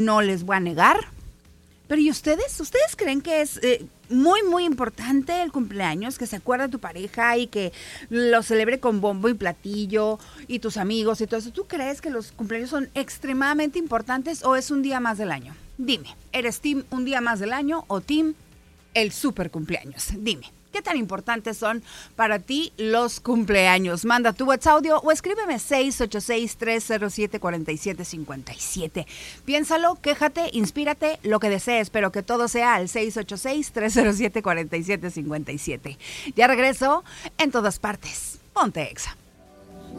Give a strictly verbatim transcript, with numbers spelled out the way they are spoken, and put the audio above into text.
No les voy a negar. Pero ¿y ustedes? ¿Ustedes creen que es eh, muy, muy importante el cumpleaños? Que se acuerde tu pareja y que lo celebre con bombo y platillo y tus amigos y todo eso. ¿Tú crees que los cumpleaños son extremadamente importantes o es un día más del año? Dime, ¿eres team un día más del año o team el super cumpleaños? Dime. ¿Qué tan importantes son para ti los cumpleaños? Manda tu WhatsApp audio o escríbeme seis ocho seis, tres cero siete, cuatro siete cinco siete. Piénsalo, quéjate, inspírate, lo que desees, pero que todo sea al seis ocho seis, tres cero siete, cuatro siete cinco siete. Ya regreso en todas partes. Ponte Exa.